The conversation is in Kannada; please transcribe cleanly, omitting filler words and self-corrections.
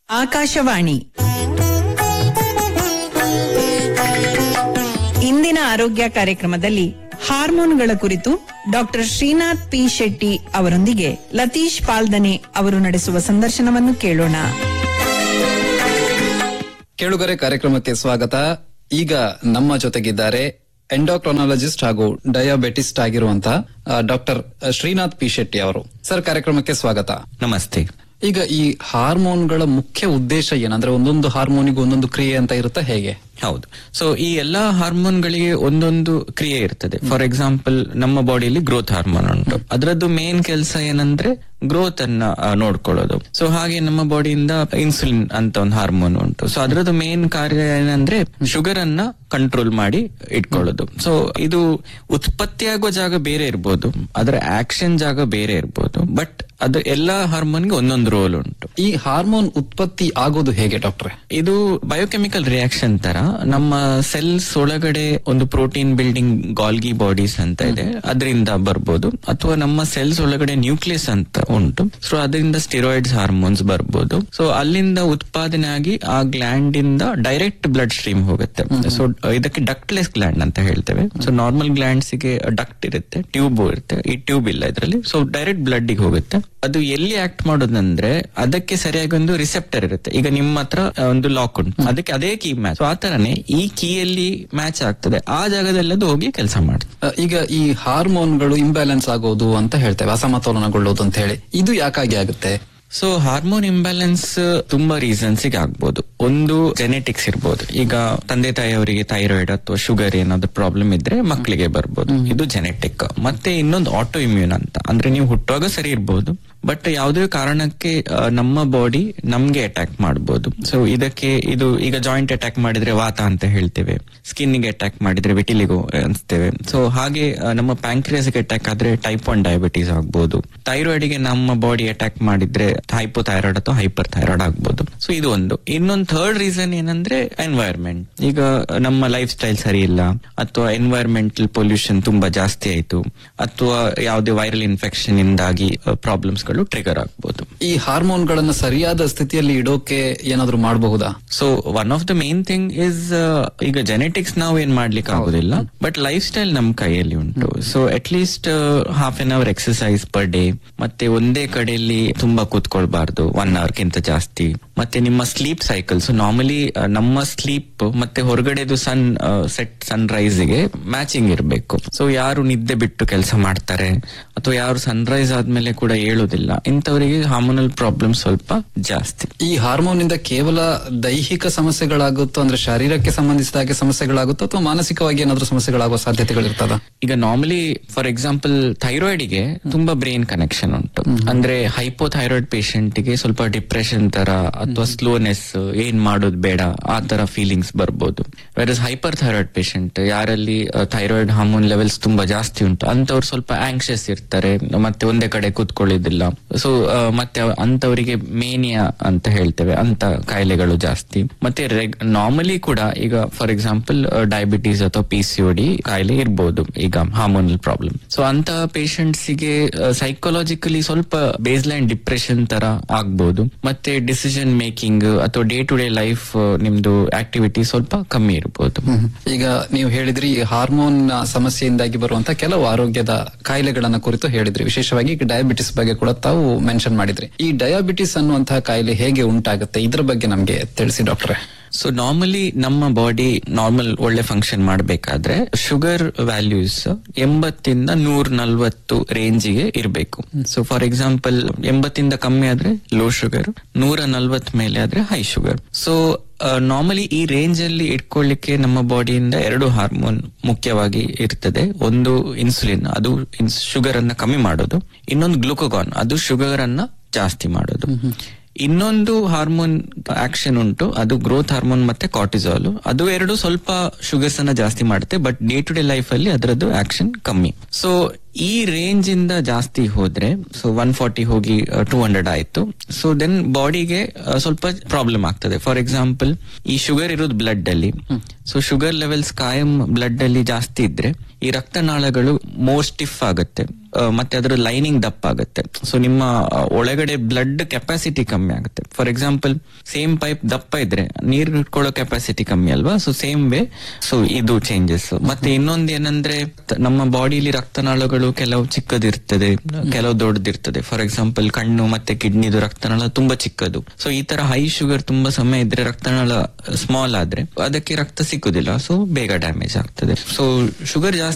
ಆಕಾಶವಾಣಿ ಇಂದಿನ ಆರೋಗ್ಯ ಕಾರ್ಯಕ್ರಮದಲ್ಲಿ ಹಾರ್ಮೋನ್ಗಳ ಕುರಿತು ಡಾಕ್ಟರ್ ಶ್ರೀನಾಥ್ ಪಿ ಶೆಟ್ಟಿ ಅವರೊಂದಿಗೆ ಲತೀಶ್ ಪಾಲ್ದನೆ ಅವರು ನಡೆಸುವ ಸಂದರ್ಶನವನ್ನು ಕೇಳೋಣ. ಕೇಳುಗರೆ, ಕಾರ್ಯಕ್ರಮಕ್ಕೆ ಸ್ವಾಗತ. ಈಗ ನಮ್ಮ ಜೊತೆಗಿದ್ದಾರೆ ಎಂಡೋಕ್ರೊನಾಲಜಿಸ್ಟ್ ಹಾಗೂ ಡಯಾಬಿಟಿಸ್ಟ್ ಆಗಿರುವಂತಹ ಡಾಕ್ಟರ್ ಶ್ರೀನಾಥ್ ಪಿ ಶೆಟ್ಟಿ ಅವರು. ಸರ್, ಕಾರ್ಯಕ್ರಮಕ್ಕೆ ಸ್ವಾಗತ. ನಮಸ್ತೆ. ಈಗ ಈ ಹಾರ್ಮೋನ್ಗಳ ಮುಖ್ಯ ಉದ್ದೇಶ ಏನಂದ್ರೆ, ಒಂದೊಂದು ಹಾರ್ಮೋನಿಗೆ ಒಂದೊಂದು ಕ್ರಿಯೆ ಅಂತ ಇರುತ್ತೆ, ಹೇಗೆ? ಹೌದು. ಸೊ ಈ ಎಲ್ಲಾ ಹಾರ್ಮೋನ್ಗಳಿಗೆ ಒಂದೊಂದು ಕ್ರಿಯೆ ಇರ್ತದೆ. ಫಾರ್ ಎಕ್ಸಾಂಪಲ್, ನಮ್ಮ ಬಾಡಿಯಲ್ಲಿ ಗ್ರೋತ್ ಹಾರ್ಮೋನ್ ಉಂಟು. ಅದರದ್ದು ಮೇನ್ ಕೆಲಸ ಏನಂದ್ರೆ ಗ್ರೋತ್ ಅನ್ನ ನೋಡ್ಕೊಳ್ಳೋದು. ಸೊ ಹಾಗೆ ನಮ್ಮ ಬಾಡಿಯಿಂದ ಇನ್ಸುಲಿನ್ ಅಂತ ಒಂದು ಹಾರ್ಮೋನ್ ಉಂಟು. ಸೊ ಅದರದ್ದು ಮೇನ್ ಕಾರ್ಯ ಏನಂದ್ರೆ ಶುಗರ್ ಅನ್ನ ಕಂಟ್ರೋಲ್ ಮಾಡಿ ಇಟ್ಕೊಳ್ಳೋದು. ಸೊ ಇದು ಉತ್ಪತ್ತಿಯಾಗುವ ಜಾಗ ಬೇರೆ ಇರ್ಬೋದು, ಅದರ ಆಕ್ಷನ್ ಜಾಗ ಬೇರೆ ಇರ್ಬೋದು, ಬಟ್ ಅದು ಎಲ್ಲಾ ಹಾರ್ಮೋನ್ಗೆ ಒಂದೊಂದು ರೋಲ್ ಉಂಟು. ಈ ಹಾರ್ಮೋನ್ ಉತ್ಪತ್ತಿ ಆಗೋದು ಹೇಗೆ ಡಾಕ್ಟ್ರೆ? ಇದು ಬಯೋಕೆಮಿಕಲ್ ರಿಯಾಕ್ಷನ್ ತರ ನಮ್ಮ ಸೆಲ್ಸ್ ಒಳಗಡೆ ಒಂದು ಪ್ರೋಟೀನ್ ಬಿಲ್ಡಿಂಗ್ ಗಾಲ್ಗಿ ಬಾಡೀಸ್ ಅಂತ ಇದೆ, ಅದರಿಂದ ಬರ್ಬೋದು. ಅಥವಾ ನಮ್ಮ ಸೆಲ್ಸ್ ಒಳಗಡೆ ನ್ಯೂಕ್ಲಿಯಸ್ ಅಂತ ಉಂಟು. ಸೊ ಅದರಿಂದ ಸ್ಟಿರಾಯ್ಡ್ಸ್ ಹಾರ್ಮೋನ್ಸ್ ಬರ್ಬೋದು. ಸೊ ಅಲ್ಲಿಂದ ಉತ್ಪಾದನೆ ಆಗಿ ಆ ಗ್ಲ್ಯಾಂಡ್ ಇಂದ ಡೈರೆಕ್ಟ್ ಬ್ಲಡ್ ಸ್ಟ್ರೀಮ್ ಹೋಗುತ್ತೆ. ಸೊ ಇದಕ್ಕೆ ಡಕ್ಟ್ಲೆಸ್ ಗ್ಲ್ಯಾಂಡ್ ಅಂತ ಹೇಳ್ತೇವೆ. ಸೊ ನಾರ್ಮಲ್ ಗ್ಲ್ಯಾಂಡ್ಸ್ ಗೆ ಡಕ್ಟ್ ಇರುತ್ತೆ, ಟ್ಯೂಬ್ ಇರುತ್ತೆ. ಈ ಟ್ಯೂಬ್ ಇಲ್ಲ ಇದರಲ್ಲಿ. ಸೊ ಡೈರೆಕ್ಟ್ ಬ್ಲಡ್ ಗೆ ಹೋಗುತ್ತೆ. ಅದು ಎಲ್ಲಿ ಆಕ್ಟ್ ಮಾಡೋದಂದ್ರೆ ಅದಕ್ಕೆ ಸರಿಯಾಗಿ ಒಂದು ರಿಸೆಪ್ಟರ್ ಇರುತ್ತೆ. ಈಗ ನಿಮ್ಮ ಹತ್ರ ಒಂದು ಲಾಕ್ ಉಂಟು, ಅದಕ್ಕೆ ಅದೇ ಕೀ ಮ್ಯಾಚ್. ಆ ತರನೇ ಈ ಕೀಯಲ್ಲಿ ಮ್ಯಾಚ್ ಆಗ್ತದೆ, ಆ ಜಾಗದಲ್ಲಿ ಅದು ಹೋಗಿ ಕೆಲಸ ಮಾಡುತ್ತೆ. ಈಗ ಈ ಹಾರ್ಮೋನ್ಗಳು ಇಂಬ್ಯಾಲೆನ್ಸ್ ಆಗೋದು ಅಂತ ಹೇಳ್ತೇವೆ, ಅಸಮತೋಲನಗೊಳ್ಳೋದು ಅಂತ ಹೇಳಿ, ಇದು ಯಾಕಾಗಿ ಆಗುತ್ತೆ? ಸೊ ಹಾರ್ಮೋನ್ ಇಂಬ್ಯಾಲೆನ್ಸ್ ತುಂಬಾ ರೀಸನ್ಸ್ ಗೆ ಆಗ್ಬೋದು. ಒಂದು ಜೆನೆಟಿಕ್ಸ್ ಇರ್ಬೋದು. ಈಗ ತಂದೆ ತಾಯಿಯವರಿಗೆ ಥೈರಾಯ್ಡ್ ಅಥವಾ ಶುಗರ್ ಏನಾದ್ರು ಪ್ರಾಬ್ಲಮ್ ಇದ್ರೆ ಮಕ್ಕಳಿಗೆ ಬರ್ಬೋದು, ಇದು ಜೆನೆಟಿಕ್. ಮತ್ತೆ ಇನ್ನೊಂದು ಆಟೋ ಇಮ್ಯೂನ್ ಅಂತ, ಅಂದ್ರೆ ನೀವು ಹುಟ್ಟುವಾಗ ಸರಿ ಇರ್ಬೋದು, ಬಟ್ ಯಾವುದೇ ಕಾರಣಕ್ಕೆ ನಮ್ಮ ಬಾಡಿ ನಮ್ಗೆ ಅಟ್ಯಾಕ್ ಮಾಡಬಹುದು. ಸೊ ಇದಕ್ಕೆ ಇದು ಈಗ ಜಾಯಿಂಟ್ ಅಟ್ಯಾಕ್ ಮಾಡಿದ್ರೆ ವಾತ ಅಂತ ಹೇಳ್ತೇವೆ, ಸ್ಕಿನ್ ಗೆ ಅಟ್ಯಾಕ್ ಮಾಡಿದ್ರೆ ವಿಟಿಲಿಗೋ ಅನ್ಸ್ತೇವೆ. ಸೊ ಹಾಗೆ ನಮ್ಮ ಪ್ಯಾಂಕ್ರಿಯಾಸ್ ಗೆ ಅಟ್ಯಾಕ್ ಆದ್ರೆ ಟೈಪ್ 1 ಡಯಾಬಿಟೀಸ್ ಆಗ್ಬಹುದು. ಥೈರಾಯ್ಡ್ ಗೆ ನಮ್ಮ ಬಾಡಿ ಅಟ್ಯಾಕ್ ಮಾಡಿದ್ರೆ ಹೈಪೋಥೈರಾಯ್ಡ್ ಅಥವಾ ಹೈಪರ್ ಥೈರಾಯ್ಡ್ ಆಗ್ಬಹುದು. ಸೊ ಇದು ಒಂದು. ಇನ್ನೊಂದು ಥರ್ಡ್ ರೀಸನ್ ಏನಂದ್ರೆ ಎನ್ವೈರ್ಮೆಂಟ್. ಈಗ ನಮ್ಮ ಲೈಫ್ ಸ್ಟೈಲ್ ಸರಿ ಇಲ್ಲ, ಅಥವಾ ಎನ್ವೈರ್ಮೆಂಟಲ್ ಪೊಲ್ಯೂಷನ್ ತುಂಬಾ ಜಾಸ್ತಿ ಆಯ್ತು, ಅಥವಾ ಯಾವುದೇ ವೈರಲ್ ಇನ್ಫೆಕ್ಷನ್ ಇಂದಾಗಿ ಪ್ರಾಬ್ಲಮ್ಸ್ ಟ್ರಿಗರ್ ಆಗಬಹುದು. ಈ ಹಾರ್ಮೋನ್ ಗಳನ್ನ ಸರಿಯಾದ ಸ್ಥಿತಿಯಲ್ಲಿ ಇಡೋಕೆ ಏನಾದ್ರು ಮಾಡಬಹುದಾ? So one of the main thing is, ಈಗ ಜೆನೆಟಿಕ್ಸ್ ನಾವು ಏನ್ ಮಾಡ್ಲಿಕ್ಕೆ ಆಗುದಿಲ್ಲ, ಬಟ್ ಲೈಫ್ ಸ್ಟೈಲ್ ನಮ್ ಕೈಯಲ್ಲಿ ಉಂಟು. So at least half an hour exercise per day, ಮತ್ತೆ ಒಂದೇ ಕಡೆಯಲ್ಲಿ ತುಂಬಾ ಕೂತ್ಕೊಳ್ಬಾರ್ದು 1 hour ಗಿಂತ ಜಾಸ್ತಿ. ಮತ್ತೆ ನಿಮ್ಮ ಸ್ಲೀಪ್ ಸೈಕಲ್ಸ್, ನಾರ್ಮಲಿ ನಮ್ಮ ಸ್ಲೀಪ್ ಮತ್ತೆ ಹೊರಗಡೆದು ಸನ್ ರೈಸ್ ಗೆ ಮ್ಯಾಚಿಂಗ್ ಇರಬೇಕು. ಸೊ ಯಾರು ನಿದ್ದೆ ಬಿಟ್ಟು ಕೆಲಸ ಮಾಡ್ತಾರೆ ಅಥವಾ ಯಾರು ಸನ್ ರೈಸ್ ಆದ್ಮೇಲೆ ಕೂಡ ಹೇಳುದಿಲ್ಲ, ಇಂಥವರಿಗೆ ಹಾರ್ಮೋನಲ್ ಪ್ರಾಬ್ಲಮ್ ಸ್ವಲ್ಪ ಜಾಸ್ತಿ. ಈ ಹಾರ್ಮೋನ್ ಇಂದ ಕೇವಲ ದೈಹಿಕ ಸಮಸ್ಯೆಗಳಾಗುತ್ತೋ, ಅಂದ್ರೆ ಶರೀರಕ್ಕೆ ಸಂಬಂಧಿಸಿದ ಹಾಗೆ ಸಮಸ್ಯೆಗಳಾಗುತ್ತೋ, ಅಥವಾ ಮಾನಸಿಕವಾಗಿ ಏನಾದ್ರೂ ಸಮಸ್ಯೆಗಳಾಗುವ ಸಾಧ್ಯತೆಗಳಿರ್ತದ? ಈಗ ನಾರ್ಮಲಿ ಫಾರ್ ಎಕ್ಸಾಂಪಲ್ ಥೈರಾಯ್ಡ್ ಗೆ ತುಂಬಾ ಬ್ರೈನ್ ಕನೆಕ್ಷನ್ ಉಂಟು. ಅಂದ್ರೆ ಹೈಪೋಥೈರಾಯ್ಡ್ ಪೇಷಂಟ್ ಗೆ ಸ್ವಲ್ಪ ಡಿಪ್ರೆಷನ್ ತರ ಅಥವಾ ಸ್ಲೋನೆಸ್, ಏನ್ ಮಾಡೋದು ಬೇಡ ಆ ತರ ಫೀಲಿಂಗ್ಸ್ ಬರ್ಬೋದು. ವೆರಸ್ ಹೈಪರ್ ಥೈರಾಯ್ಡ್ ಪೇಷಂಟ್, ಯಾರಲ್ಲಿ ಥೈರಾಯ್ಡ್ ಹಾರ್ಮೋನ್ ಲೆವೆಲ್ಸ್ ತುಂಬಾ ಜಾಸ್ತಿ ಉಂಟು, ಅಂತವ್ರು ಸ್ವಲ್ಪ ಆಂಕ್ಷಿಯಸ್ ಇರ್ತಾರೆ, ಮತ್ತೆ ಒಂದೇ ಕಡೆ ಕೂತ್ಕೊಳ್ಳೋದಿಲ್ಲ. ಸೊ ಮತ್ತೆ ಅಂತವರಿಗೆ ಮೇನಿಯಾ ಅಂತ ಹೇಳ್ತೇವೆ, ಅಂತ ಕಾಯಿಲೆಗಳು ಜಾಸ್ತಿ. ಮತ್ತೆ ನಾರ್ಮಲಿ ಕೂಡ ಈಗ ಫಾರ್ ಎಕ್ಸಾಂಪಲ್ ಡಯಾಬಿಟೀಸ್ ಅಥವಾ PCOD ಕಾಯಿಲೆ ಇರ್ಬೋದು, ಈಗ ಹಾರ್ಮೋನಲ್ ಪ್ರಾಬ್ಲಮ್. ಸೊ ಅಂತ ಪೇಷಂಟ್ಸ್ ಗೆ ಸೈಕಾಲಜಿಕಲಿ ಸ್ವಲ್ಪ ಬೇಸ್ ಲೈನ್ ಡಿಪ್ರೆಷನ್ ತರ ಆಗ್ಬಹುದು. ಮತ್ತೆ ಡಿಸಿಷನ್ ಮೇಕಿಂಗ್ ಅಥವಾ ಡೇ ಟು ಡೇ ಲೈಫ್ ನಿಮ್ದು ಆಕ್ಟಿವಿಟಿ ಸ್ವಲ್ಪ ಕಮ್ಮಿ ಇರಬಹುದು. ಈಗ ನೀವು ಹೇಳಿದ್ರಿ ಹಾರ್ಮೋನ್ ಸಮಸ್ಯೆಯಿಂದಾಗಿ ಬರುವಂತ ಕೆಲವು ಆರೋಗ್ಯದ ಕಾಯಿಲೆಗಳನ್ನ ಕುರಿತು ಹೇಳಿದ್ರಿ, ವಿಶೇಷವಾಗಿ ಡಯಾಬಿಟಿಸ್ ಬಗ್ಗೆ ಕೂಡ ತಾವು ಮೆನ್ಷನ್ ಮಾಡಿದ್ರಿ. ಈ ಡಯಾಬಿಟಿಸ್ ಅನ್ನುವಂತಹ ಕಾಯಿಲೆ ಹೇಗೆ ಉಂಟಾಗುತ್ತೆ, ಇದ್ರ ಬಗ್ಗೆ ನಮ್ಗೆ ತಿಳಿಸಿ ಡಾಕ್ಟ್ರೆ. ಸೊ ನಾರ್ಮಲಿ ನಮ್ಮ ಬಾಡಿ ನಾರ್ಮಲ್ ಒಳ್ಳೆ ಫಂಕ್ಷನ್ ಮಾಡಬೇಕಾದ್ರೆ ಶುಗರ್ ವ್ಯಾಲ್ಯೂಸ್ 80 ಇಂದ 140 ರೇಂಜಿಗೆ ಇರಬೇಕು. ಸೊ ಫಾರ್ ಎಕ್ಸಾಂಪಲ್ 80 ಕಮ್ಮಿ ಆದ್ರೆ ಲೋ ಶುಗರ್, 140 ಮೇಲೆ ಆದ್ರೆ ಹೈ ಶುಗರ್. ಸೊ ನಾರ್ಮಲಿ ಈ ರೇಂಜ್ ಅಲ್ಲಿ ಇಟ್ಕೊಳ್ಳಿಕ್ಕೆ ನಮ್ಮ ಬಾಡಿಯಿಂದ 2 ಹಾರ್ಮೋನ್ ಮುಖ್ಯವಾಗಿ ಇರ್ತದೆ. ಒಂದು ಇನ್ಸುಲಿನ್, ಅದು ಶುಗರ್ ಅನ್ನ ಕಮ್ಮಿ ಮಾಡೋದು. ಇನ್ನೊಂದು ಗ್ಲೂಕೋಗಾನ್, ಅದು ಶುಗರ್ ಅನ್ನ ಜಾಸ್ತಿ ಮಾಡೋದು. ಇನ್ನೊಂದು ಹಾರ್ಮೋನ್ ಆಕ್ಷನ್ ಉಂಟು, ಅದು ಗ್ರೋತ್ ಹಾರ್ಮೋನ್ ಮತ್ತೆ ಕಾರ್ಟಿಸಾಲ್. ಅದು ಎರಡು ಸ್ವಲ್ಪ ಶುಗರ್ಸ್ ಅನ್ನ ಜಾಸ್ತಿ ಮಾಡುತ್ತೆ, but day to day life ಅಲ್ಲಿ ಅದರದ್ದು ಆಕ್ಷನ್ ಕಮ್ಮಿ. ಸೊ ಈ ರೇಂಜ್ ಇಂದ ಜಾಸ್ತಿ ಹೋದ್ರೆ, ಸೊ 140 ಹೋಗಿ 200 ಆಯ್ತು. ಸೊ ದೆನ್ ಬಾಡಿಗೆ ಸ್ವಲ್ಪ ಪ್ರಾಬ್ಲಮ್ ಆಗ್ತದೆ. ಫಾರ್ ಎಕ್ಸಾಂಪಲ್, ಈ ಶುಗರ್ ಇರೋದು ಬ್ಲಡ್ ಅಲ್ಲಿ. ಸೊ ಶುಗರ್ ಲೆವೆಲ್ಸ್ ಕಾಯಂ ಬ್ಲಡ್ ಅಲ್ಲಿ ಜಾಸ್ತಿ ಇದ್ರೆ ಈ ರಕ್ತನಾಳಗಳು ಮೋರ್ ಸ್ಟಿಫ್ ಆಗುತ್ತೆ. ಮತ್ತೆ ಅದರ ಲೈನಿಂಗ್ ದಪ್ಪ ಆಗುತ್ತೆ. ಸೊ ನಿಮ್ಮ ಒಳಗಡೆ ಬ್ಲಡ್ ಕೆಪಾಸಿಟಿ ಕಮ್ಮಿ ಆಗುತ್ತೆ. ಫಾರ್ ಎಕ್ಸಾಂಪಲ್ ಸೇಮ್ ಪೈಪ್ ದಪ್ಪ ಇದ್ರೆ ನೀರು ಇಟ್ಕೊಳ್ಳೋ ಕೆಪಾಸಿಟಿ ಕಮ್ಮಿ ಅಲ್ವಾ, ಸೊ ಸೇಮ್ ವೇ ಸೊ ಇದು ಚೇಂಜಸ್. ಮತ್ತೆ ಇನ್ನೊಂದು ಏನಂದ್ರೆ ನಮ್ಮ ಬಾಡಿಲಿ ರಕ್ತನಾಳಗಳು ಕೆಲವು ಚಿಕ್ಕದಿರ್ತದೆ, ಕೆಲವು ದೊಡ್ಡದಿರ್ತದೆ. ಫಾರ್ ಎಕ್ಸಾಂಪಲ್ ಕಣ್ಣು ಮತ್ತೆ ಕಿಡ್ನಿದು ರಕ್ತನಾಳ ತುಂಬಾ ಚಿಕ್ಕದು. ಸೊ ಈ ತರ ಹೈ ಶುಗರ್ ತುಂಬಾ ಸಮಯ ಇದ್ರೆ ರಕ್ತನಾಳ ಸ್ಮಾಲ್ ಆದ್ರೆ ಅದಕ್ಕೆ ರಕ್ತ ಸಿಕ್ಕುದಿಲ್ಲ, ಸೊ ಬೇಗ ಡ್ಯಾಮೇಜ್ ಆಗ್ತದೆ. ಸೊ ಶುಗರ್ ಜಾಸ್ತಿ